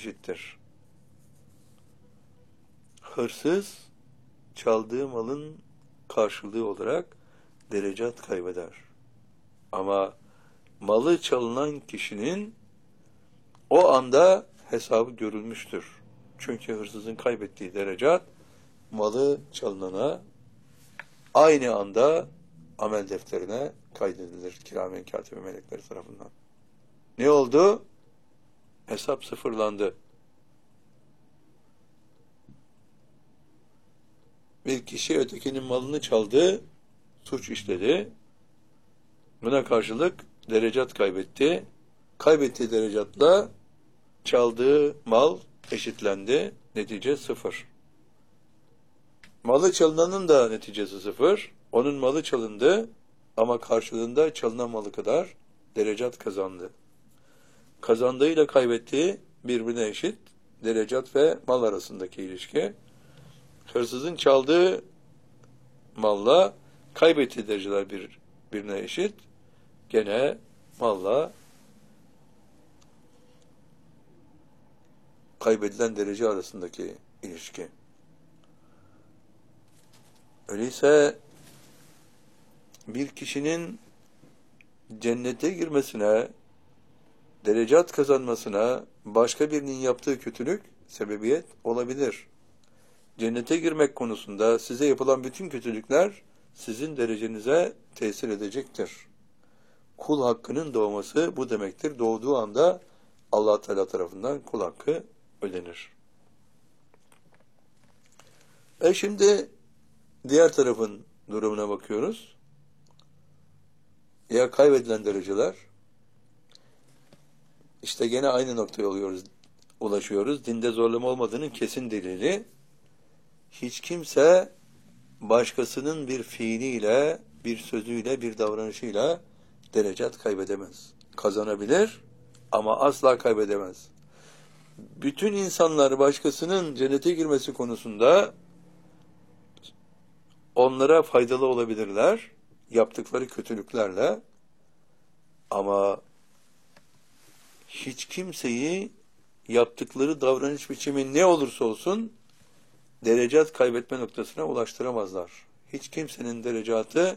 eşittir. Hırsız çaldığı malın karşılığı olarak derecat kaybeder. Ama malı çalınan kişinin o anda hesabı görülmüştür. Çünkü hırsızın kaybettiği derecat malı çalınana aynı anda amel defterine kaydedilir kiramen katibe melekleri tarafından. Ne oldu? Hesap sıfırlandı. Bir kişi ötekinin malını çaldı, suç işledi. Buna karşılık derecat kaybetti. Kaybettiği derecatla çaldığı mal eşitlendi. Netice 0. Malı çalınanın da neticesi 0. Onun malı çalındı ama karşılığında çalınan malı kadar derecat kazandı. Kazandığıyla kaybettiği birbirine eşit. Derecat ve mal arasındaki ilişki. Hırsızın çaldığı malla kaybettiği dereceler birbirine eşit. Gene malla kaybedilen derece arasındaki ilişki. Öyleyse bir kişinin cennete girmesine, derecat kazanmasına başka birinin yaptığı kötülük sebebiyet olabilir. Cennete girmek konusunda size yapılan bütün kötülükler sizin derecenize tesir edecektir. Kul hakkının doğması bu demektir. Doğduğu anda Allah Teala tarafından kul hakkı ödenir. Şimdi diğer tarafın durumuna bakıyoruz. Ya kaybedilen dereceler, işte gene aynı noktaya ulaşıyoruz. Dinde zorlama olmadığının kesin delili. Hiç kimse başkasının bir fiiliyle, bir sözüyle, bir davranışıyla derecat kaybedemez. Kazanabilir ama asla kaybedemez. Bütün insanlar başkasının cennete girmesi konusunda onlara faydalı olabilirler, yaptıkları kötülüklerle, ama hiç kimseyi yaptıkları davranış biçimi ne olursa olsun derecat kaybetme noktasına ulaştıramazlar. Hiç kimsenin derecatı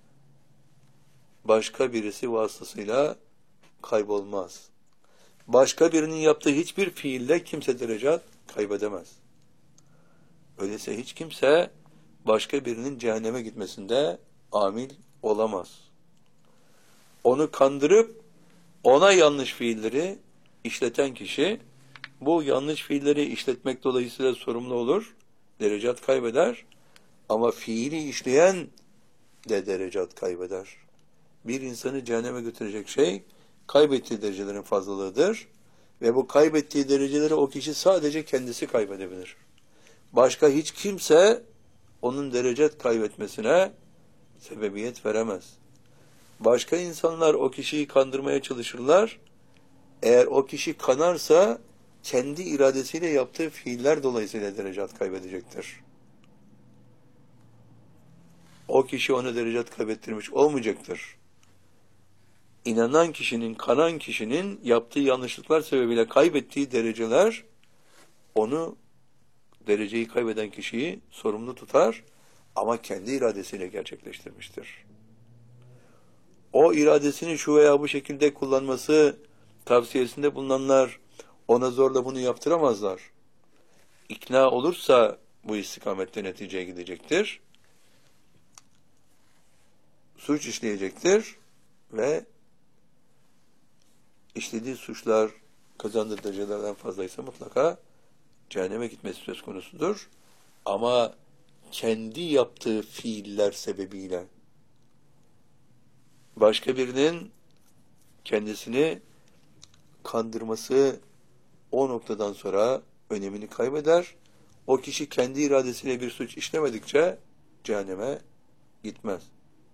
başka birisi vasıtasıyla kaybolmaz. Başka birinin yaptığı hiçbir fiille kimse derecat kaybedemez. Öyleyse hiç kimse başka birinin cehenneme gitmesinde amil olamaz. Onu kandırıp ona yanlış fiilleri işleten kişi bu yanlış fiilleri işletmek dolayısıyla sorumlu olur, derecat kaybeder, ama fiili işleyen de derecat kaybeder. Bir insanı cehenneme götürecek şey kaybettiği derecelerin fazlalığıdır ve bu kaybettiği dereceleri o kişi sadece kendisi kaybedebilir. Başka hiç kimse onun derecat kaybetmesine sebebiyet veremez. Başka insanlar o kişiyi kandırmaya çalışırlar. Eğer o kişi kanarsa kendi iradesiyle yaptığı fiiller dolayısıyla derecat kaybedecektir. O kişi ona derecat kaybettirmiş olmayacaktır. İnanan kişinin, kanan kişinin yaptığı yanlışlıklar sebebiyle kaybettiği dereceler onu, dereceyi kaybeden kişiyi sorumlu tutar ama kendi iradesiyle gerçekleştirmiştir. O iradesini şu veya bu şekilde kullanması tavsiyesinde bulunanlar ona zorla bunu yaptıramazlar. İkna olursa bu istikamette neticeye gidecektir. Suç işleyecektir ve işlediği suçlar kazandığı derecelerden fazlaysa mutlaka cehenneme gitmesi söz konusudur. Ama kendi yaptığı fiiller sebebiyle başka birinin kendisini kandırması o noktadan sonra önemini kaybeder. O kişi kendi iradesiyle bir suç işlemedikçe cehenneme gitmez.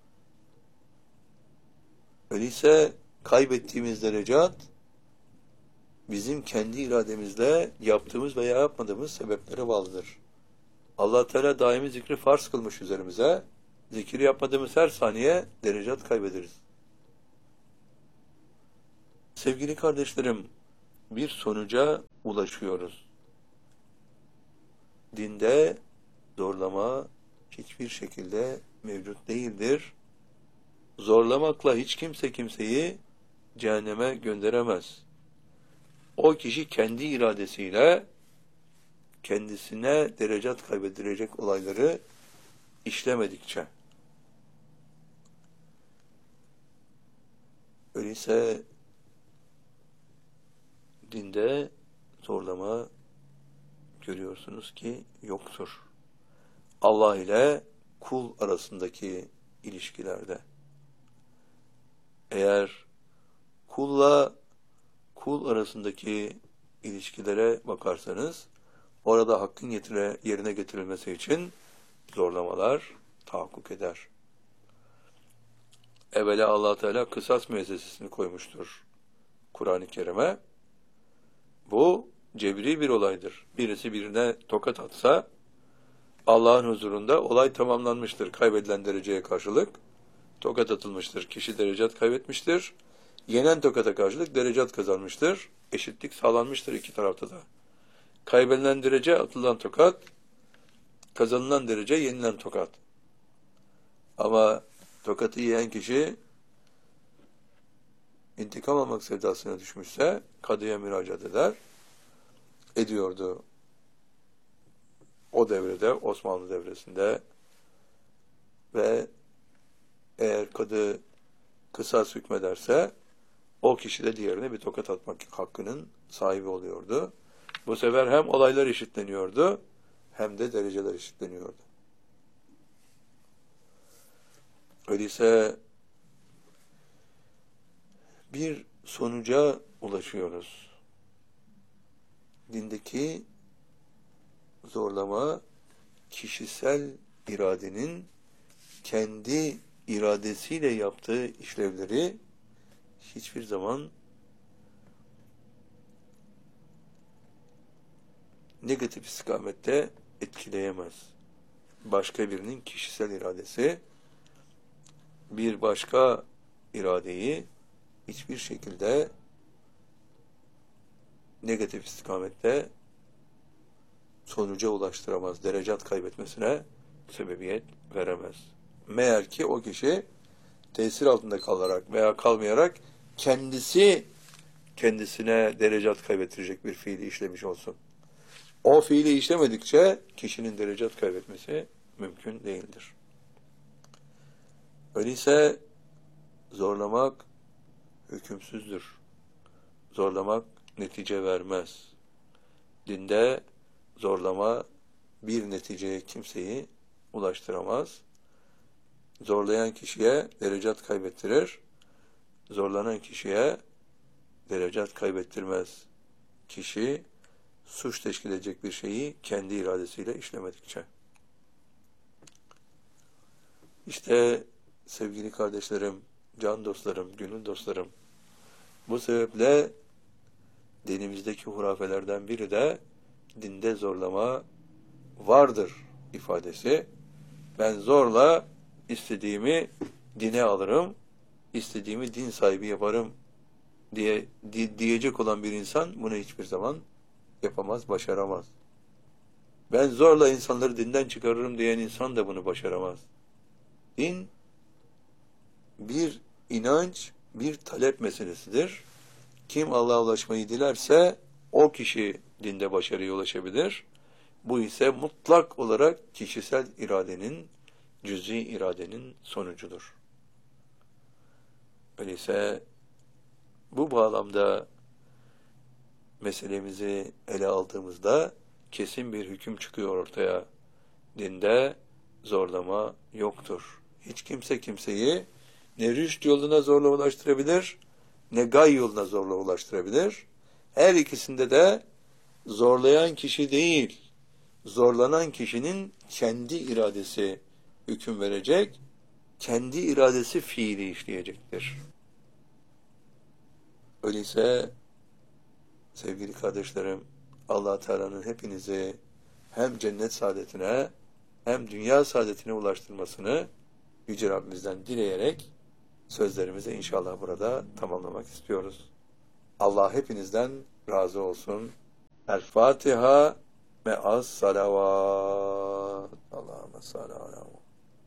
Öyleyse kaybettiğimiz derecat bizim kendi irademizle yaptığımız veya yapmadığımız sebeplere bağlıdır. Allah Teala daimi zikri farz kılmış üzerimize. Zikir yapmadığımız her saniye derecat kaybederiz. Sevgili kardeşlerim, bir sonuca ulaşıyoruz. Dinde zorlama hiçbir şekilde mevcut değildir. Zorlamakla hiç kimse kimseyi cehenneme gönderemez. O kişi kendi iradesiyle kendisine derecat kaybedirecek olayları işlemedikçe. Öyleyse dinde zorlama görüyorsunuz ki yoktur. Allah ile kul arasındaki ilişkilerde. Eğer kulla kul arasındaki ilişkilere bakarsanız, orada hakkın yerine getirilmesi için zorlamalar tahakkuk eder. Evvela Allah Teala kısas müessesesini koymuştur Kur'an-ı Kerim'e. Bu cebri bir olaydır. Birisi birine tokat atsa Allah'ın huzurunda olay tamamlanmıştır. Kaybedilen dereceye karşılık tokat atılmıştır. Kişi derecat kaybetmiştir. Yenen tokata karşılık derecat kazanmıştır. Eşitlik sağlanmıştır iki tarafta da. Kaybedilen derece atılan tokat, kazanılan derece yenilen tokat. Ama tokatı yiyen kişi intikam almak sevdasına düşmüşse kadıya müracaat ediyordu. O devrede, Osmanlı devresinde ve eğer kadı kısas hükmederse o kişi de diğerine bir tokat atmak hakkının sahibi oluyordu. Bu sefer hem olaylar eşitleniyordu hem de dereceler eşitleniyordu. Öyleyse bir sonuca ulaşıyoruz. Dindeki zorlama kişisel iradenin kendi iradesiyle yaptığı işlevleri hiçbir zaman negatif istikamette etkileyemez. Başka birinin kişisel iradesi bir başka iradeyi hiçbir şekilde negatif istikamette sonuca ulaştıramaz, derecat kaybetmesine sebebiyet veremez. Meğer ki o kişi tesir altında kalarak veya kalmayarak kendisine derecat kaybettirecek bir fiili işlemiş olsun. O fiili işlemedikçe kişinin derecat kaybetmesi mümkün değildir. Öyleyse zorlamak hükümsüzdür. Zorlamak netice vermez. Dinde zorlama bir neticeye kimseyi ulaştıramaz. Zorlayan kişiye derecat kaybettirir. Zorlanan kişiye derecat kaybettirmez. Kişi suç teşkil edecek bir şeyi kendi iradesiyle işlemedikçe. İşte sevgili kardeşlerim, can dostlarım, gönül dostlarım, bu sebeple dinimizdeki hurafelerden biri de dinde zorlama vardır ifadesi. Ben zorla istediğimi dine alırım, istediğimi din sahibi yaparım diyecek olan bir insan bunu hiçbir zaman yapamaz, başaramaz. Ben zorla insanları dinden çıkarırım diyen insan da bunu başaramaz. Din bir inanç, bir talep meselesidir. Kim Allah'a ulaşmayı dilerse o kişi dinde başarıya ulaşabilir. Bu ise mutlak olarak kişisel iradenin, cüz'i iradenin sonucudur. Öyleyse bu bağlamda meselemizi ele aldığımızda kesin bir hüküm çıkıyor ortaya. Dinde zorlama yoktur. Hiç kimse kimseyi ne rüşt yoluna zorla ulaştırabilir, ne gay yoluna zorla ulaştırabilir. Her ikisinde de zorlayan kişi değil, zorlanan kişinin kendi iradesi hüküm verecek, kendi iradesi fiili işleyecektir. Öyleyse sevgili kardeşlerim, Allah Teala'nın hepinizi hem cennet saadetine hem dünya saadetine ulaştırmasını Yüce Rabbimizden dileyerek sözlerimizi inşallah burada tamamlamak istiyoruz. Allah hepinizden razı olsun. El Fatiha me'as salavat. Allahümme salli ala